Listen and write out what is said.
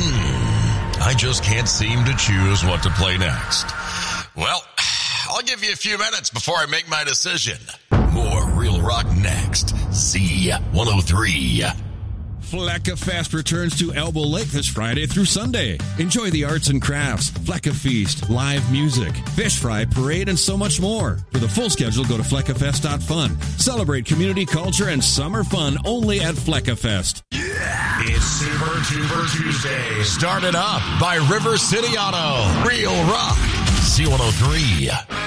I just can't seem to choose what to play next. Well, I'll give you a few minutes before I make my decision. More Real Rock next. Z103. Flecka Fest returns to Elbow Lake this Friday through Sunday. Enjoy the arts and crafts, Flecka Feast, live music, fish fry, parade, and so much more. For the full schedule, go to fleckafest.fun. Celebrate community culture and summer fun only at Flecka Fest. Yeah! It's Super Tuber Tuesday. Started up by River City Auto. Real Rock. Z103.